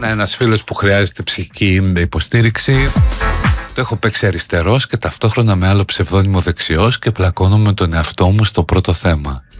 Ένας φίλος που χρειάζεται ψυχική υποστήριξη. Το έχω παίξει αριστερός και ταυτόχρονα με άλλο ψευδόνυμο δεξιός και πλακώνω με τον εαυτό μου στο πρώτο θέμα.